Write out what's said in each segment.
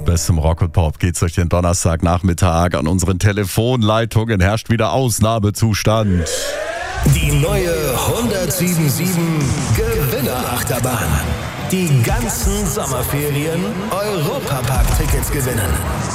bestem Rock und Pop geht's durch den Donnerstagnachmittag. An unseren Telefonleitungen herrscht wieder Ausnahmezustand. Die neue 107.7 Gewinnerachterbahn. Die ganzen Sommerferien Europapark-Tickets gewinnen.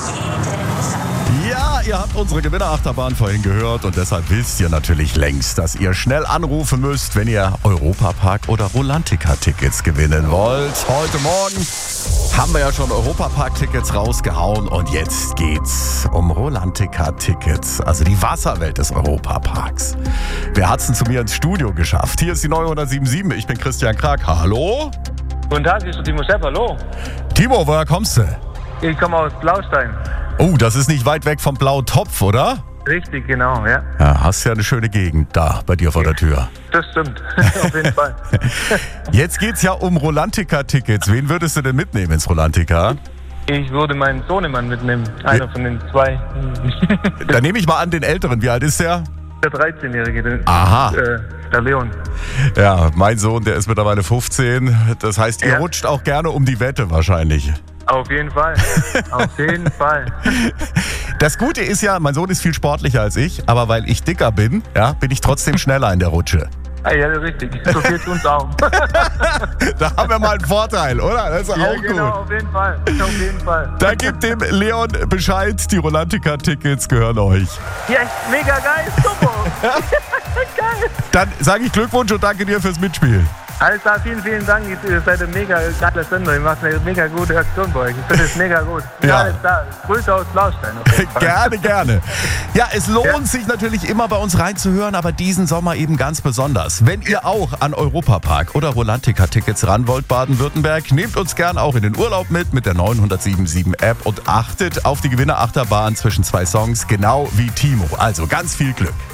Ja, ihr habt unsere Gewinnerachterbahn vorhin gehört und deshalb wisst ihr natürlich längst, dass ihr schnell anrufen müsst, wenn ihr Europapark oder Rolantica-Tickets gewinnen wollt. Heute Morgen haben wir ja schon Europapark-Tickets rausgehauen und jetzt geht's um Rolantica-Tickets, also die Wasserwelt des Europaparks. Wer hat's denn zu mir ins Studio geschafft? Hier ist die neue 107.7, ich bin Christian Krag. Hallo? Guten Tag, ich bin Timo Sepp, hallo. Timo, woher kommst du? Ich komme aus Blaustein. Oh, das ist nicht weit weg vom Blauen Topf, oder? Richtig, genau, ja. Ja, hast ja eine schöne Gegend da bei dir vor der Tür. Das stimmt, auf jeden Fall. Jetzt geht's ja um Rolantica-Tickets. Wen würdest du denn mitnehmen ins Rolantica? Ich würde meinen Sohnemann mitnehmen, einer von den zwei. Dann nehme ich mal an den Älteren. Wie alt ist der? Der 13-Jährige, Aha. Der Leon. Ja, mein Sohn, der ist mittlerweile 15. Das heißt, ihr rutscht auch gerne um die Wette wahrscheinlich. Auf jeden Fall, auf jeden Fall. Das Gute ist ja, mein Sohn ist viel sportlicher als ich, aber weil ich dicker bin, ja, bin ich trotzdem schneller in der Rutsche. Ja, richtig. So viel zu uns auch. Da haben wir mal einen Vorteil, oder? Das ist auch genau, gut. auf jeden Fall. Auf jeden Fall. Da gibt dem Leon Bescheid, die Rolantica-Tickets gehören euch. Ja, mega geil, super. Geil. Dann sage ich Glückwunsch und danke dir fürs Mitspielen. Alles klar, vielen Dank. Ihr seid ein mega geiler Sender. Ihr macht eine mega gute Aktion bei euch. Ich finde es mega gut. Ja. Alles klar. Grüße aus Blaustein. Gerne, gerne. Ja, es lohnt sich natürlich immer bei uns reinzuhören, aber diesen Sommer eben ganz besonders. Wenn ihr auch an Europapark oder Rolantica-Tickets ran wollt, Baden-Württemberg, nehmt uns gern auch in den Urlaub mit der neuen 107.7 App und achtet auf die Gewinnerachterbahn zwischen zwei Songs, genau wie Timo. Also ganz viel Glück.